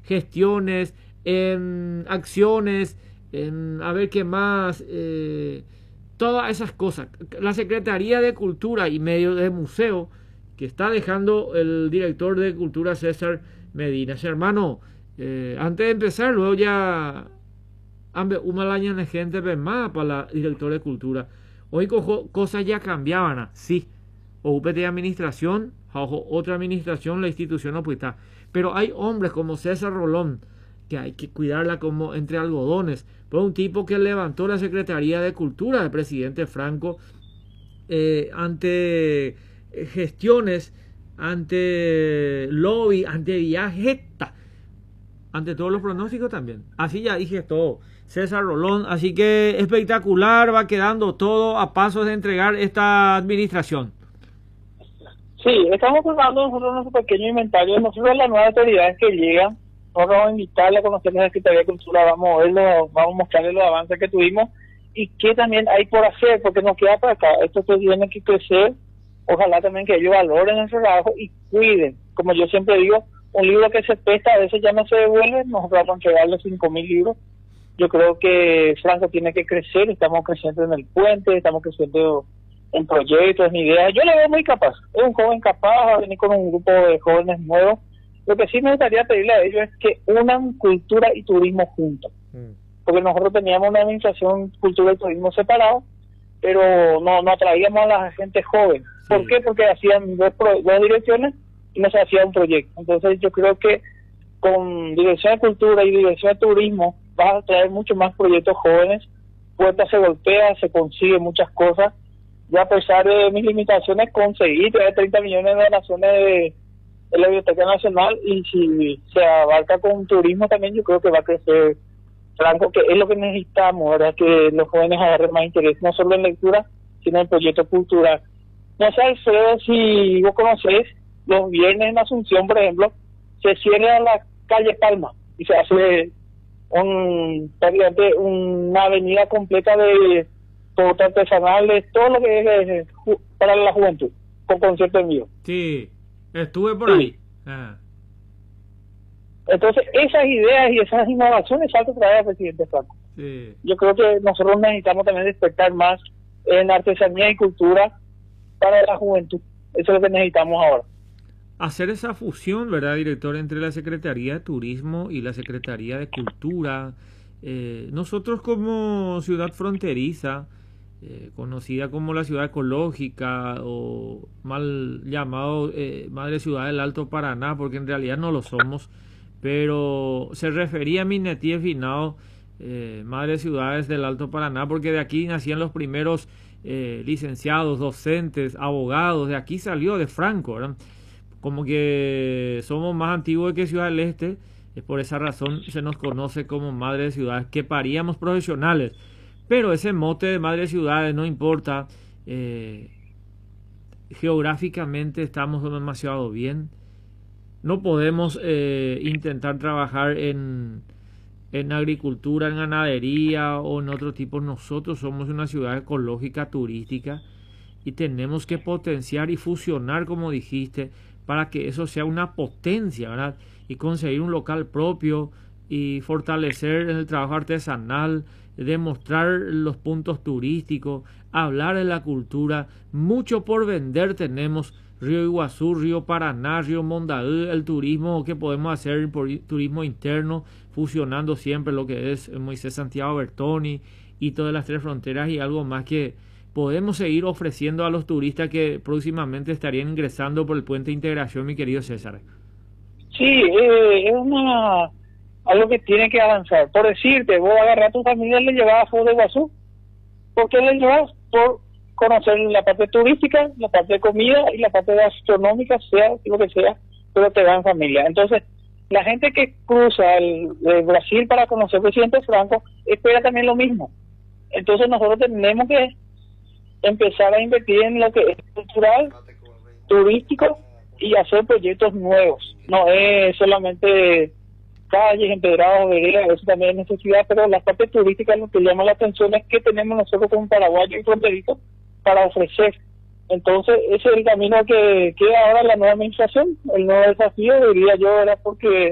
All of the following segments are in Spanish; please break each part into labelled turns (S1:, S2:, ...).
S1: gestiones, en acciones, en a ver qué más, todas esas cosas. La Secretaría de Cultura y Medio de Museo, que está dejando el director de Cultura César Medina. Ese hermano, antes de empezar, luego ya una laña de gente más para la director de Cultura. Hoy cosas ya cambiaban, sí. O UPT de administración, o otra administración, la institución no puede estar. Pero hay hombres como César Rolón, que hay que cuidarla como entre algodones. Fue un tipo que levantó la Secretaría de Cultura del presidente Franco ante gestiones, ante lobby, ante viajes, ante todos los pronósticos también. Así ya dije todo. César Rolón, así que espectacular, va quedando todo a pasos de entregar esta administración.
S2: Sí, estamos preparando nosotros nuestro pequeño inventario. Nosotros las nuevas autoridades que llegan, nosotros vamos a invitarle a conocer la Secretaría de Cultura, vamos a mostrarle los avances que tuvimos y qué también hay por hacer, porque nos queda para acá. Esto tiene que crecer. Ojalá también que ellos valoren el trabajo y cuiden. Como yo siempre digo, un libro que se presta a veces ya no se devuelve. Nosotros vamos a entregarle 5.000 libros. Yo creo que Franco tiene que crecer. Estamos creciendo en el puente, estamos creciendo en proyectos, en ideas. Yo lo veo muy capaz. Es un joven capaz, va a venir con un grupo de jóvenes nuevos. Lo que sí me gustaría pedirle a ellos es que unan cultura y turismo juntos. Porque nosotros teníamos una administración cultura y turismo separado, pero no atraíamos a la gente joven. ¿Por
S1: Sí.
S2: qué? Porque hacían dos direcciones y no se hacía un proyecto. Entonces yo creo que con Dirección de Cultura y Dirección de Turismo vas a traer mucho más proyectos jóvenes. Puertas se golpea, se consigue muchas cosas. Yo, a pesar de mis limitaciones, conseguí traer 30 millones de donaciones de la Biblioteca Nacional, y si se abarca con turismo también, yo creo que va a crecer Franco, que es lo que necesitamos, ¿verdad? Que los jóvenes agarren más interés, no solo en lectura, sino en proyectos culturales. No sé, Alfredo, si vos conocés, los viernes en Asunción, por ejemplo, se cierra la calle Palma y se hace prácticamente una avenida completa de productos artesanales, todo lo que es para la juventud, con concierto en vivo.
S1: Sí, estuve por
S2: Sí.
S1: ahí. Ah.
S2: Entonces, esas ideas y esas innovaciones falta traer al presidente Franco.
S1: Sí.
S2: Yo creo que nosotros necesitamos también despertar más en artesanía y cultura para la juventud. Eso es lo que necesitamos ahora.
S1: Hacer esa fusión, ¿verdad, director, entre la Secretaría de Turismo y la Secretaría de Cultura. Nosotros como ciudad fronteriza, conocida como la ciudad ecológica o mal llamado Madre Ciudad del Alto Paraná, porque en realidad no lo somos, pero se refería a Minetí Finao, Madre Ciudades del Alto Paraná, porque de aquí nacían los primeros licenciados, docentes, abogados, de aquí salió de Franco, ¿verdad? Como que somos más antiguos que Ciudad del Este, por esa razón se nos conoce como Madre de Ciudades, que paríamos profesionales, pero ese mote de Madre de Ciudades no importa, geográficamente estamos demasiado bien, no podemos intentar trabajar en agricultura, en ganadería o en otro tipo. Nosotros somos una ciudad ecológica, turística, y tenemos que potenciar y fusionar, como dijiste, para que eso sea una potencia, ¿verdad? Y conseguir un local propio y fortalecer el trabajo artesanal, demostrar los puntos turísticos, hablar de la cultura. Mucho por vender tenemos. Río Iguazú, Río Paraná, Río Mondaú, el turismo que podemos hacer por turismo interno, fusionando siempre lo que es Moisés Santiago Bertoni y todas las tres fronteras y algo más que podemos seguir ofreciendo a los turistas que próximamente estarían ingresando por el puente de integración, mi querido César.
S2: Sí, es algo que tiene que avanzar. Por decirte, vos agarrás a tu familia y le llevas a Foz de Iguazú. ¿Por qué le llevas? Por conocer la parte turística, la parte de comida y la parte gastronómica, sea lo que sea, pero te va en familia. Entonces, la gente que cruza el Brasil para conocer al presidente Franco espera también lo mismo. Entonces, nosotros tenemos que empezar a invertir en lo que es cultural, turístico y hacer proyectos nuevos. No es solamente calles, empedrados, veredas, eso también es necesidad, pero la parte turística lo que llama la atención es que tenemos nosotros como paraguayos y fronterizos para ofrecer. Entonces, ese es el camino que queda ahora la nueva administración. El nuevo desafío, diría yo, era porque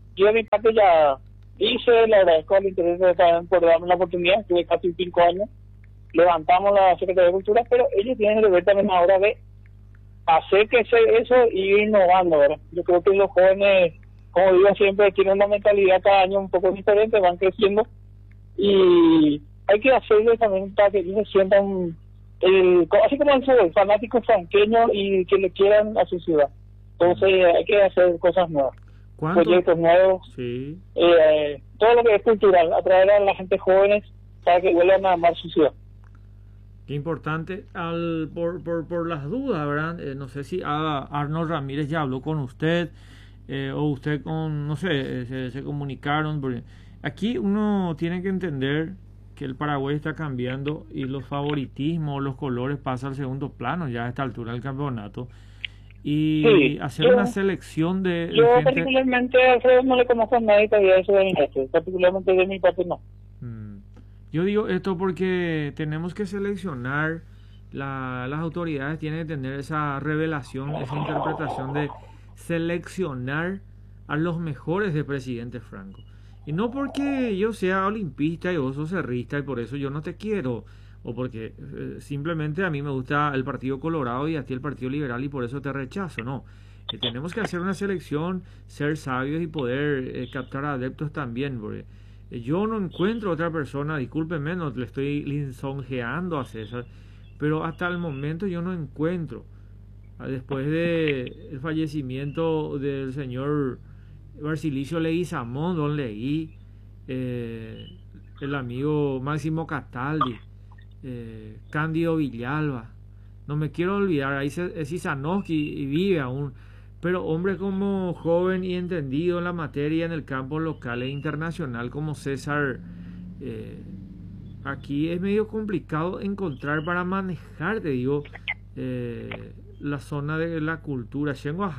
S2: Yo de mi parte ya hice, le agradezco al interés también por darme la oportunidad, estuve casi 5 años, levantamos la Secretaría de Cultura, pero ellos tienen el deber también ahora de hacer que eso y ir innovando, ¿verdad? Yo creo que los jóvenes, como digo siempre, tienen una mentalidad cada año un poco diferente, van creciendo y hay que hacerlo también para que ellos se sientan así como el fútbol, fanáticos franqueños y que le quieran a su ciudad. Entonces hay que hacer cosas nuevas, proyectos nuevos,
S1: sí.
S2: Todo lo que es cultural, atraer a la gente jóvenes para que vuelvan a amar su ciudad.
S1: Qué importante. Por las dudas, ¿verdad? No sé si Arnold Ramírez ya habló con usted o usted con, no sé, se comunicaron. Porque aquí uno tiene que entender que el Paraguay está cambiando y los favoritismos, los colores pasan al segundo plano ya a esta altura del campeonato. Y sí, hacer una selección de
S2: yo
S1: gente...
S2: particularmente a Alfredo no le conozco a nadie todavía eso de mi parte, particularmente de mi parte no.
S1: Yo digo esto porque tenemos que seleccionar, las autoridades tienen que tener esa revelación, esa interpretación de seleccionar a los mejores de Presidente Franco. Y no porque yo sea olimpista y vos sos cerrista y por eso yo no te quiero, o porque simplemente a mí me gusta el Partido Colorado y a ti el Partido Liberal y por eso te rechazo, no. Tenemos que hacer una selección, ser sabios y poder captar adeptos también, porque yo no encuentro otra persona, discúlpeme, no le estoy lisonjeando a César, pero hasta el momento yo no encuentro, después del fallecimiento del señor Barsilicio Leguizamón, don Leguí, el amigo Máximo Cataldi, Cándido Villalba, no me quiero olvidar, ahí es Isanowski y vive aún, pero hombre como joven y entendido en la materia en el campo local e internacional como César, aquí es medio complicado encontrar para manejar, te digo, la zona de la cultura.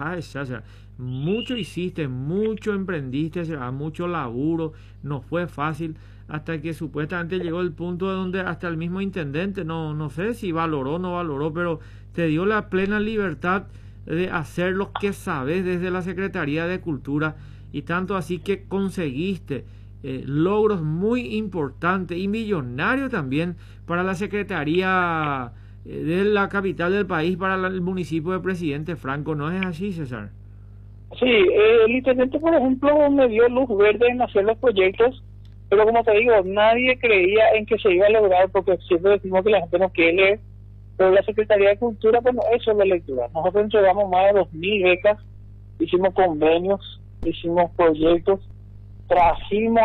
S1: Mucho hiciste, mucho emprendiste, mucho laburo, no fue fácil, hasta que supuestamente llegó el punto de donde hasta el mismo intendente, no sé si valoró o no valoró, pero te dio la plena libertad de hacer lo que sabes desde la Secretaría de Cultura, y tanto así que conseguiste logros muy importantes y millonarios también para la Secretaría de la capital del país, para el municipio de Presidente Franco. ¿No es así, César?
S2: Sí, el intendente, por ejemplo, me dio luz verde en hacer los proyectos, pero como te digo, nadie creía en que se iba a lograr, porque siempre decimos que la gente no quiere leer, pero la Secretaría de Cultura, pues no es solo lectura. Nosotros entregamos más de 2.000 becas, hicimos convenios, hicimos proyectos, trajimos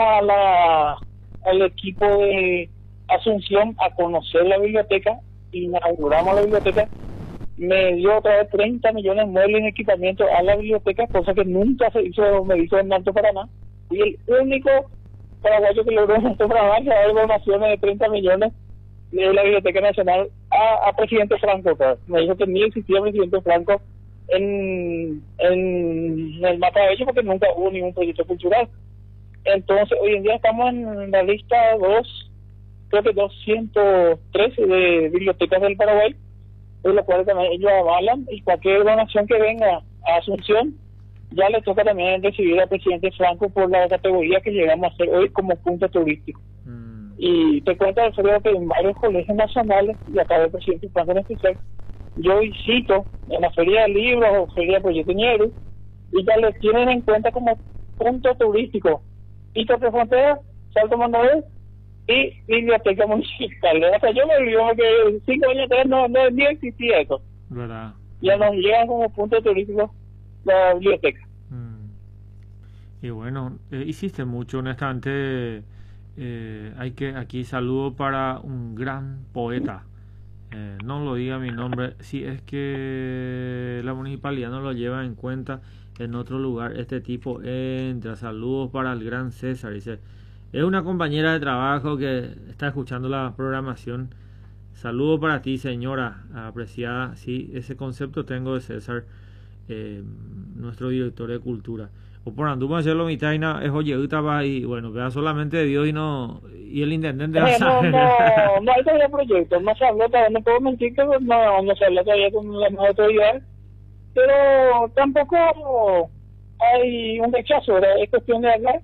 S2: al equipo de Asunción a conocer la biblioteca, inauguramos la biblioteca, me dio otra vez 30 millones muebles en equipamiento a la biblioteca, cosa que nunca se hizo, me hizo en Alto Paraná, y el único paraguayo que logró en Alto Paraná que dar donaciones de 30 millones de la Biblioteca Nacional a Presidente Franco. Me dijo que ni existía Presidente Franco en el mapa de ellos porque nunca hubo ningún proyecto cultural. Entonces hoy en día estamos en la lista 2, creo que 213 de bibliotecas del Paraguay, de lo cual también ellos avalan, y cualquier donación que venga a Asunción ya le toca también recibir al Presidente Franco por la categoría que llegamos a hacer hoy como punto turístico. Y te cuento, Alfredo, que en varios colegios nacionales, y acá del Presidente Franco en especial, yo visito en la Feria de Libros o Feria de Proyecto Ñeru, y ya les tienen en cuenta como punto turístico Pito de Frontera, Salto Manuel y Biblioteca Municipal. O sea, yo me olvido que 5 años atrás no ni existía eso.
S1: ¿Verdad?
S2: Ya nos llegan como punto turístico la biblioteca.
S1: Y bueno, hiciste mucho, honestamente. Aquí saludo para un gran poeta, no lo diga mi nombre, si es que la municipalidad no lo lleva en cuenta, en otro lugar este tipo entra. Saludos para el gran César, dice, es una compañera de trabajo que está escuchando la programación. Saludo para ti, señora apreciada. Sí, ese concepto tengo de César, nuestro director de cultura. O por anduma hacerlo mi taina es oye y bueno, vea solamente Dios y el intendente
S2: no hay todavía proyectos, no se habló todavía, no puedo mentir que no se habló todavía con las autoridades, pero tampoco hay un rechazo, ¿verdad? Es cuestión de hablar